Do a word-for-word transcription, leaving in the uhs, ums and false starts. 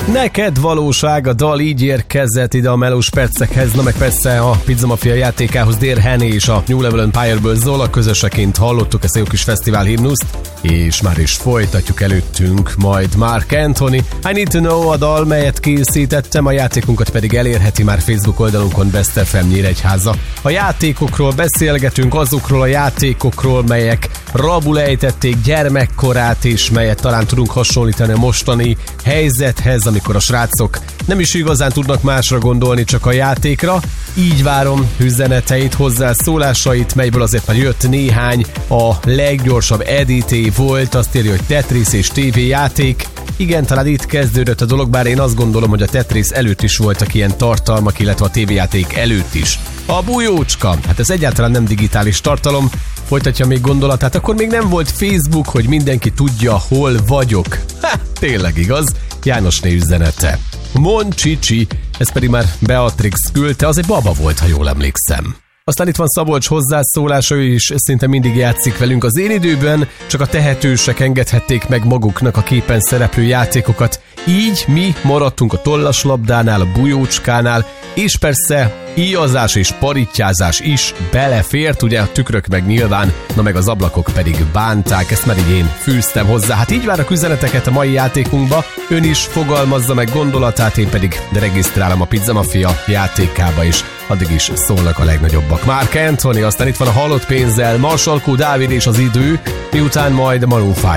Neked valóság, a dal így érkezett ide a melós percekhez, na meg persze a Pizza Mafia játékához Dear Henny és a New Level Empire-ből Zola közöseként hallottuk ezt a jó kis fesztivál himnuszt, és már is folytatjuk előttünk majd Mark Anthony. I Need to Know a dal, melyet készítettem, a játékunkat pedig elérheti már Facebook oldalunkon Best ef em Nyíregyháza. A játékokról beszélgetünk, azokról a játékokról, melyek rabul ejtették gyermekkorát, és melyet talán tudunk hasonlítani a mostani helyzethez, amikor a srácok nem is igazán tudnak másra gondolni, csak a játékra. Így várom üzeneteit, hozzászólásait, melyből azért már jött néhány. A leggyorsabb edité volt, azt írja, hogy Tetris és tévéjáték. Igen, talán itt kezdődött a dolog, bár én azt gondolom, hogy a Tetris előtt is voltak ilyen tartalmak, illetve a tévéjáték előtt is. A bujócska, hát ez egyáltalán nem digitális tartalom, folytatja még gondolatát, akkor még nem volt Facebook, hogy mindenki tudja, hol vagyok. Ha, tényleg igaz, Jánosné üzenete. Moncsicsi, ez pedig már Beatrix küldte, az egy baba volt, ha jól emlékszem. Aztán itt van Szabolcs hozzászólása, ő is szinte mindig játszik velünk az én időben, csak a tehetősek engedhették meg maguknak a képen szereplő játékokat, így mi maradtunk a tollaslabdánál, a bujócskánál, és persze íjazás és parittyázás is belefért, ugye a tükrök meg nyilván, na meg az ablakok pedig bánták, ezt már így én fűztem hozzá. Hát így várok üzeneteket a mai játékunkba, ön is fogalmazza meg gondolatát, én pedig regisztrálom a Pizza Mafia játékába is, addig is szólnak a legnagyobbak. Mark Anthony, aztán itt van a halott pénzzel, Marsalkó Dávid és az idő, miután majd Maroon öt.